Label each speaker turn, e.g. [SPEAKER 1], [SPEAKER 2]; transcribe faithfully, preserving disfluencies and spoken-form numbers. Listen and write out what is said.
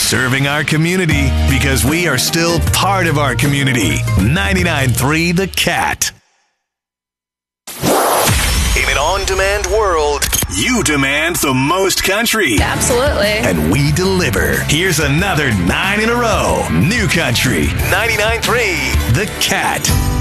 [SPEAKER 1] Serving our community because we are still part of our community. ninety-nine point three The Cat. In an on-demand world, you demand the most country.
[SPEAKER 2] Absolutely.
[SPEAKER 1] And we deliver. Here's another nine in a row. New Country. ninety-nine point three The Cat.